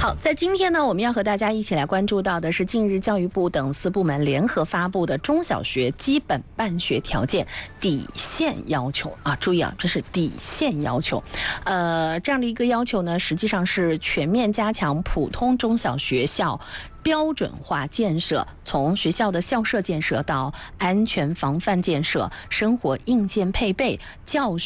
好，在今天呢，我们要和大家一起来关注到的是近日教育部等4部门联合发布的中小学基本办学条件底线要求啊，注意啊，这是底线要求。这样的一个要求呢，实际上是全面加强普通中小学校标准化建设，从学校的校舍建设到安全防范建设、生活硬件配备、教学